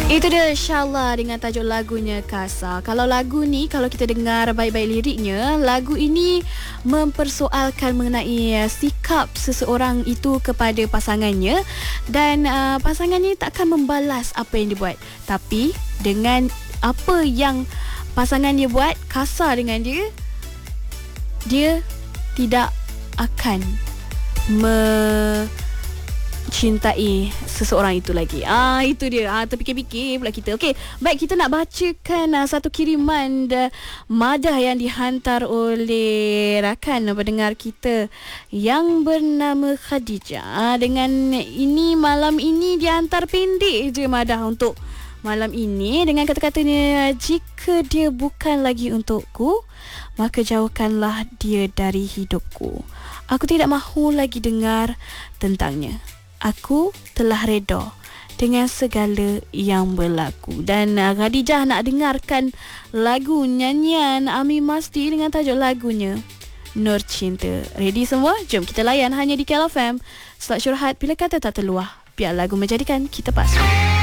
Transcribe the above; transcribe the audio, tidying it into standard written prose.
Itu dia Syalla dengan tajuk lagunya Kasar. Kalau lagu ni, kalau kita dengar baik-baik liriknya, lagu ini mempersoalkan mengenai sikap seseorang itu kepada pasangannya, dan pasangannya takkan membalas apa yang dia buat. Tapi dengan apa yang pasangannya buat kasar dengan dia, dia tidak akan cintai seseorang itu lagi. Itu dia. Terfikir-fikir pula kita. Okey, baik, kita nak bacakan satu kiriman madah yang dihantar oleh rakan pendengar kita yang bernama Khadijah. Dengan ini, malam ini dia hantar pendek je madah untuk malam ini dengan kata-katanya, jika dia bukan lagi untukku, maka jauhkanlah dia dari hidupku. Aku tidak mahu lagi dengar tentangnya. Aku telah reda dengan segala yang berlaku. Dan Khadijah nak dengarkan lagu nyanyian Ami Masdi dengan tajuk lagunya Nur Cinta. Ready semua? Jom kita layan hanya di KL FM. Slot syurhat bila kata tak terluah, biar lagu menjadikan kita pas.